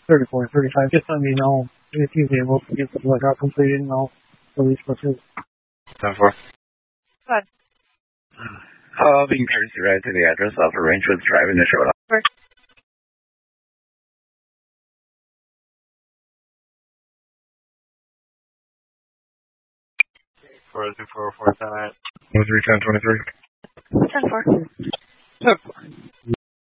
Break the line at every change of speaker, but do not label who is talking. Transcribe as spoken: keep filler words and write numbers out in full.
thirty-four thirty-five. Just let me know if he's able to get the blackout completed, and I'll release buses.
ten four.
Go ahead.
Uh, being courtesy right to the address of Rangewood's Drive in the Short.
First.
four two four four ten eight. one three ten twenty-three.
ten four.
ten four.